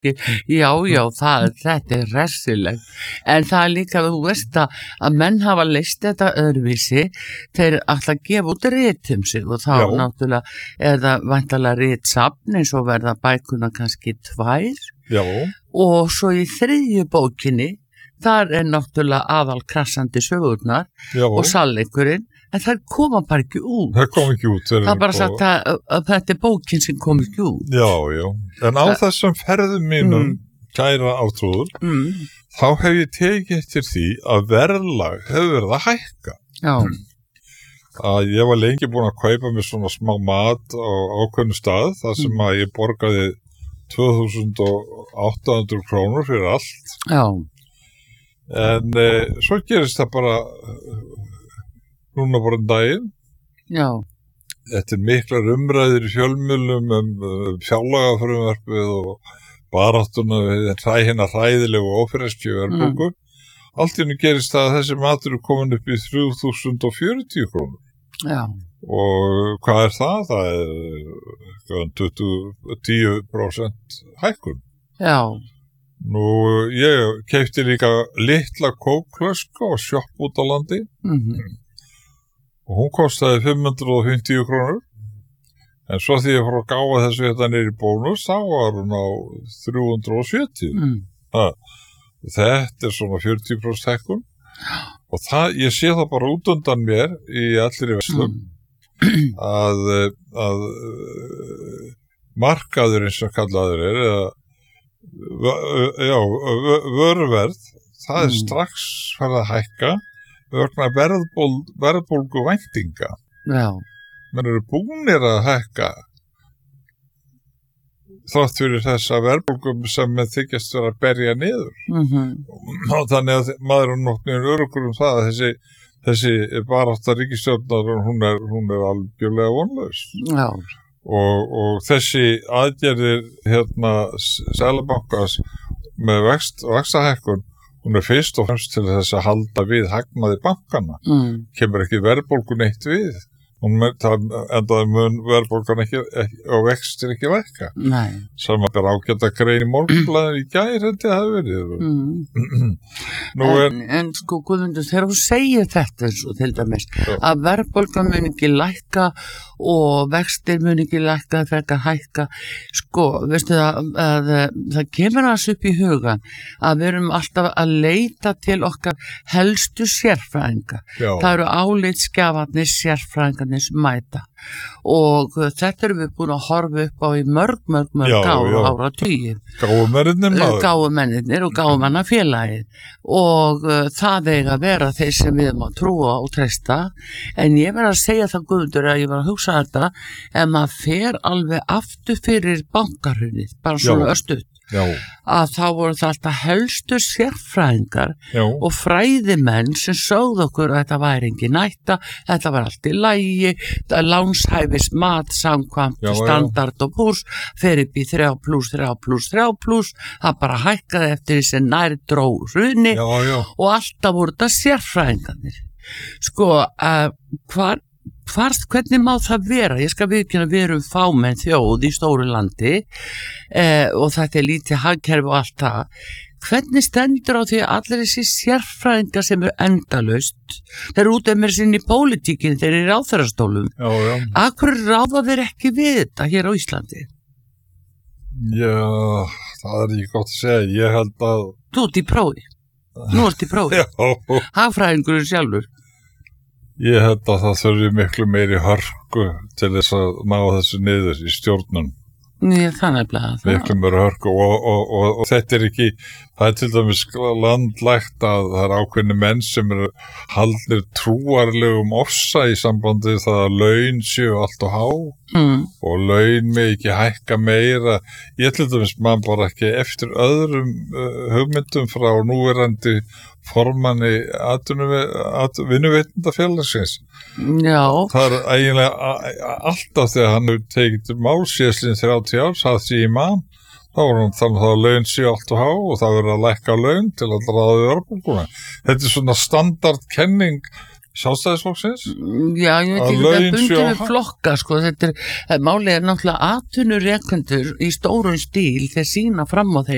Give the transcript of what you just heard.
fólki. Já, þetta ressilegt. En það líka, þú veist að menn hafa leyst þetta öðruvísi, þeir ætla að gefa út rit sig og þá náttúrulega er það væntanlega ritsafn eins og verða bækuna kannski 2. Já. Og svo í 3. bókinni, þar er náttúrulega aðal krassandi sögurnar og sannleikurinn, en það koma bara ekki út. Það kom ekki út. Það er bara sagt að þetta er bókin sem kom ekki út. Já. En á þessum ferðum mínum, kæra Árþrúður, þá hef ég tekið eftir því að verðlag hefur verið að hækka. Já. Að ég var lengi búin að kaupa mér svona smá mat á ákveðnu stað, þar sem að ég borgaði 2.800 krónur fyrir allt. Já. En svo gerist það bara núna bara daginn. Já. Þetta er miklar umræður í fjölmiðlum fjárlagafrumvarpið og baráttuna við hérna hræðilegu ófreskju verðbólgu. Allt í einu gerist það að þessi matur er komin upp í 3.040 krónur. Já. Og hvað er það? Það er 10% hækkun. Já. Nú, ég keypti líka litla kókflösku á sjopp út á landi. Og hún kostaði 550 krónur. En svo því ég fór að gáfa þessu þetta niður í bónus, þá var hún á 370. Þetta er svona 40% hækkun. Og það, ég sé það bara út undan mér í allri verslun að markaðurinn sem kallaður er, vöruverð, það er strax farið að hækka vegna verðbólgu væntinga. Já. Menn eru búnir að hækka þrátt fyrir þessa verðbólgu sem þykjast vera að berja niður. Og þannig að maður er nokknir örugur það að þessi barátta ríkisstjórnar, hún er algjörlega vonlaus. Já. Og þessi aðgerðir Seðlabankans með vaxtahækkun, hún er fyrst og fremst til þess að halda við hagnaði bankana. Kemur ekki verðbólgu neitt við. Endaði mun verðbólgan ekki og vextir ekki lækka. Nei. Saman er ágætt að grein í Morgunblaðinu í gær, þetta hafi verið. En sko, Guðmundur, þegar þú segir þetta eins og til dæmis, að verðbólgan mun ekki lækka og vextir mun ekki lækka frekar hækka, sko, veistu það kemur aðeins upp í hugan að við erum alltaf að leita til okkar helstu sérfræðinga. Það eru álitsgjafarnir sérfræðingarnir sem mæta og þetta erum við búin að horfa upp á í mörg áratugir. Gáfumennirnir og gáfumannafélagið og það eiga að vera þeir sem við má trúa og treysta, en ég verð að segja það, Guðmundur, að ég var að hugsa þetta, ef maður fer alveg aftur fyrir bankahrunið, bara svona örstuð, að þá voru það alltaf helstu sérfræðingar og fræðimenn sem sögðu okkur að þetta væri engin hætta, þetta var allt í lagi, lánshæfis mat samkvæmt standard og pús fer upp í 3+3+3+, það bara hækkaði eftir þessi nær dró hruni og alltaf voru þetta sérfræðingarnir. Sko, hvernig má það vera? Ég skal viðurkenna að við erum fámenn þjóð í stóru landi og þetta er lítið hagkerfi og allt það. Hvernig stendur á því að allir þessi sérfræðingar sem eru endalaust, þeir eru út af mér sinni í pólitíkin, þeir eru í ráðherrastólum. Af hverju ráða þeir ekki við þetta hér á Íslandi? Já, það er ekki gott að segja. Ég held að... Þú ert í prófi. Nú ert í prófi. Hagfræðingurinn sjálfur. Ég held að það þurfi miklu meiri hörku til þess að ná þessu niður í stjórnun. Þannig að miklu meiri hörku og þetta er ekki, það er til dæmis landlægt að það er ákveðni menn sem eru haldnir trúarlegum ofsa í sambandi við það að laun séu allt og há og laun með ekki hækka meira. Ég til dæmis man bara ekki eftir öðrum hugmyndum frá núverandi formanni vinnuveitendafélagsins. Það er eiginlega alltaf þegar hann hefur tekið til málsíðslinn 30 ár, satt sér í mann, þá var hann þannig að laun séu allt og há og það verður að lækka laun til að draða við verðbólguna. Þetta er svona standardkenning Sjálfstæðisflokksins. Já, ég veit ekki, það bundir við flokka, sko. Málið er náttúrulega atvinnurekendur í stórum stíl, þeir sýna fram á þeir